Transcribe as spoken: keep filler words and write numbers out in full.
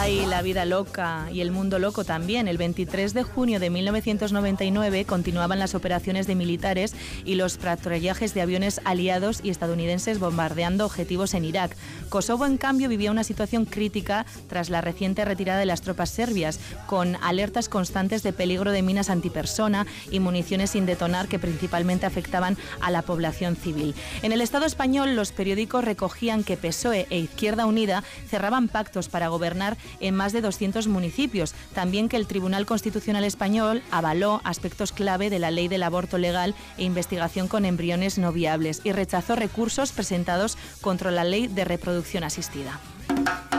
Ay, la vida loca y el mundo loco también. El veintitrés de junio de mil novecientos noventa y nueve continuaban las operaciones de militares y los patrullajes de aviones aliados y estadounidenses bombardeando objetivos en Irak. Kosovo, en cambio, vivía una situación crítica tras la reciente retirada de las tropas serbias, con alertas constantes de peligro de minas antipersona y municiones sin detonar que principalmente afectaban a la población civil. En el Estado español, los periódicos recogían que P S O E e Izquierda Unida cerraban pactos para gobernar en más de doscientos municipios. También que el Tribunal Constitucional Español avaló aspectos clave de la ley del aborto legal e investigación con embriones no viables y rechazó recursos presentados contra la ley de reproducción asistida.